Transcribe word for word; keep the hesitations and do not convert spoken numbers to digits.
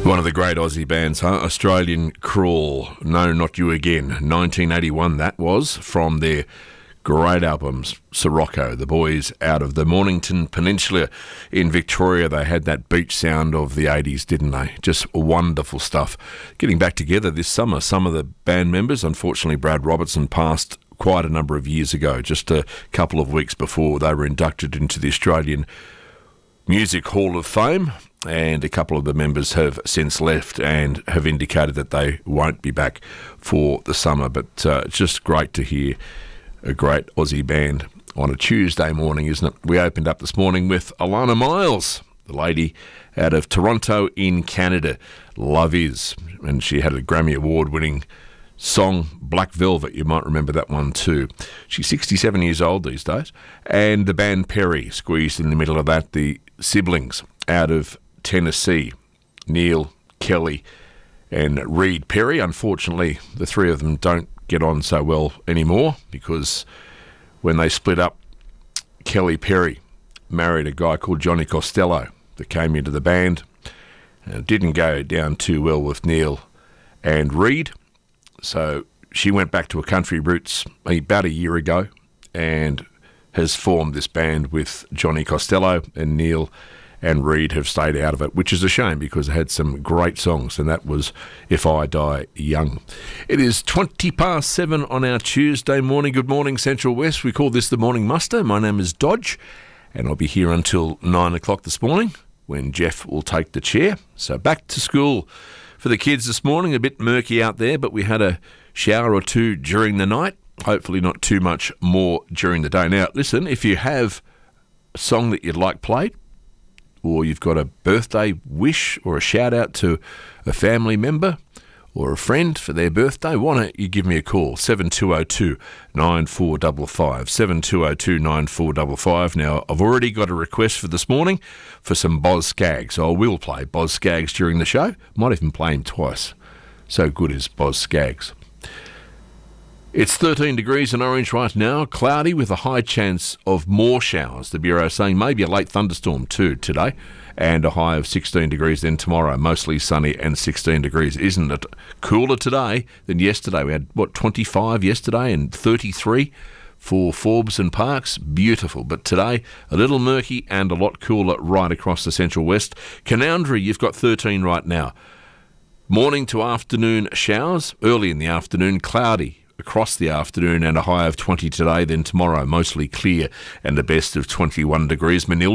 One of the great Aussie bands, huh? Australian Crawl, No Not You Again, nineteen eighty-one that was, from their great albums, Sirocco. The boys out of the Mornington Peninsula in Victoria, they had that beach sound of the eighties, didn't they? Just wonderful stuff. Getting back together this summer, some of the band members, unfortunately Brad Robertson passed quite a number of years ago, just a couple of weeks before they were inducted into the Australian Music Hall of Fame, and a couple of the members have since left and have indicated that they won't be back for the summer. But uh, it's just great to hear a great Aussie band on a Tuesday morning, isn't it? We opened up this morning with Alana Miles, the lady out of Toronto in Canada. Love Is, and she had a Grammy Award-winning song, Black Velvet. You might remember that one too. She's sixty-seven years old these days. And the band Perry, squeezed in the middle of that, the siblings out of Tennessee, Neil, Kelly and Reed Perry. Unfortunately, the three of them don't get on so well anymore, because when they split up, Kelly Perry married a guy called Johnny Costello that came into the band. It didn't go down too well with Neil and Reed, so she went back to her country roots about a year ago and has formed this band with Johnny Costello, and Neil and Reed have stayed out of it, which is a shame because they had some great songs, and that was If I Die Young. It is twenty past seven on our Tuesday morning. Good morning, Central West. We call this the Morning Muster. My name is Dodge, and I'll be here until nine o'clock this morning when Jeff will take the chair. So back to school for the kids this morning. A bit murky out there, but we had a shower or two during the night. Hopefully not too much more during the day. Now, listen, if you have a song that you'd like played, or you've got a birthday wish or a shout out to a family member or a friend for their birthday, why don't you give me a call, seven two zero two, nine four five five, seven two zero two, nine four five five. Now, I've already got a request for this morning for some Boz Scaggs. I will play Boz Scaggs during the show. Might even play him twice. So good is Boz Scaggs. It's thirteen degrees in Orange right now, cloudy with a high chance of more showers. The Bureau saying maybe a late thunderstorm too today, and a high of sixteen degrees then tomorrow. Mostly sunny and sixteen degrees. Isn't it cooler today than yesterday? We had, what, twenty-five yesterday and thirty-three for Forbes and Parkes. Beautiful. But today, a little murky and a lot cooler right across the Central West. Canoundra, you've got thirteen right now. Morning to afternoon showers. Early in the afternoon, cloudy across the afternoon, and a high of twenty today, then tomorrow mostly clear and a best of twenty-one degrees. Manil